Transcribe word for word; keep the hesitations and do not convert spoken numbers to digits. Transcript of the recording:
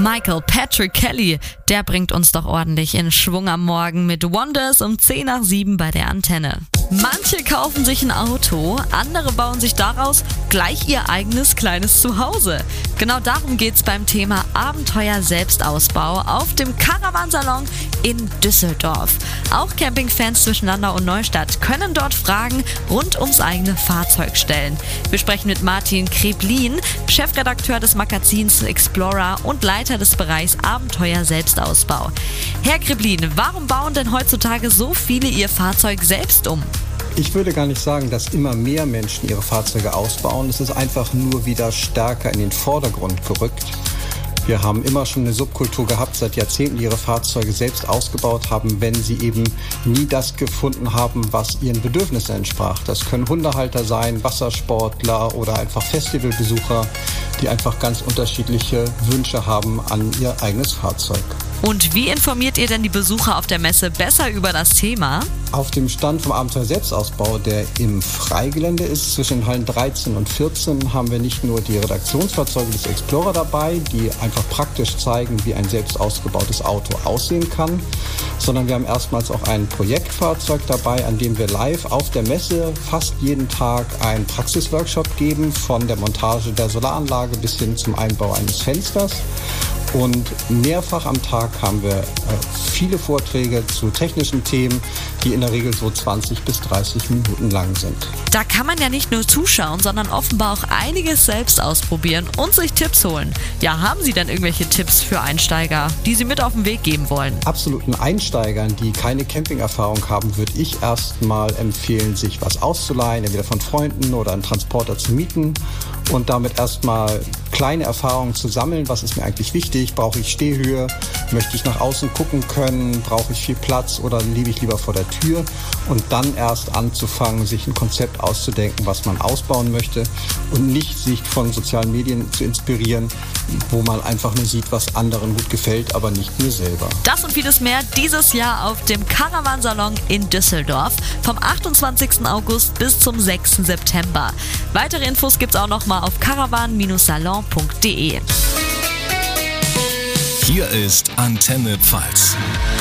Michael Patrick Kelly, der bringt uns doch ordentlich in Schwung am Morgen mit Wonders um zehn nach sieben bei der Antenne. Manche kaufen sich ein Auto, andere bauen sich daraus gleich ihr eigenes kleines Zuhause. Genau darum geht's beim Thema Abenteuer Selbstausbau auf dem Caravansalon in Düsseldorf. Auch Campingfans zwischen Landau und Neustadt können dort Fragen rund ums eigene Fahrzeug stellen. Wir sprechen mit Martin Kreblin, Chefredakteur des Magazins Explorer und Leiter des Bereichs Abenteuer Selbstausbau. Herr Kreblin, warum bauen denn heutzutage so viele ihr Fahrzeug selbst um? Ich würde gar nicht sagen, dass immer mehr Menschen ihre Fahrzeuge ausbauen. Es ist einfach nur wieder stärker in den Vordergrund gerückt. Wir haben immer schon eine Subkultur gehabt, seit Jahrzehnten, die ihre Fahrzeuge selbst ausgebaut haben, wenn sie eben nie das gefunden haben, was ihren Bedürfnissen entsprach. Das können Hundehalter sein, Wassersportler oder einfach Festivalbesucher, die einfach ganz unterschiedliche Wünsche haben an ihr eigenes Fahrzeug. Und wie informiert ihr denn die Besucher auf der Messe besser über das Thema? Auf dem Stand vom Abenteuer Selbstausbau, der im Freigelände ist, zwischen Hallen dreizehn und vierzehn, haben wir nicht nur die Redaktionsfahrzeuge des Explorer dabei, die einfach praktisch zeigen, wie ein selbst ausgebautes Auto aussehen kann, sondern wir haben erstmals auch ein Projektfahrzeug dabei, an dem wir live auf der Messe fast jeden Tag einen Praxisworkshop geben, von der Montage der Solaranlage bis hin zum Einbau eines Fensters. Und mehrfach am Tag haben wir äh, viele Vorträge zu technischen Themen, die in der Regel so zwanzig bis dreißig Minuten lang sind. Da kann man ja nicht nur zuschauen, sondern offenbar auch einiges selbst ausprobieren und sich Tipps holen. Ja, haben Sie denn irgendwelche Tipps für Einsteiger, die Sie mit auf den Weg geben wollen? Absoluten Einsteigern, die keine Campingerfahrung haben, würde ich erstmal empfehlen, sich was auszuleihen, entweder von Freunden oder einen Transporter zu mieten und damit erstmal kleine Erfahrungen zu sammeln. Was ist mir eigentlich wichtig? Brauche ich Stehhöhe? Möchte ich nach außen gucken können? Brauche ich viel Platz oder lebe ich lieber vor der Tür? Und dann erst anzufangen, sich ein Konzept auszudenken, was man ausbauen möchte und nicht sich von sozialen Medien zu inspirieren, wo man einfach nur sieht, was anderen gut gefällt, aber nicht mir selber. Das und vieles mehr dieses Jahr auf dem Caravansalon in Düsseldorf vom achtundzwanzigsten August bis zum sechsten September. Weitere Infos gibt's auch noch mal auf caravan salon punkt de. Hier ist Antenne Pfalz.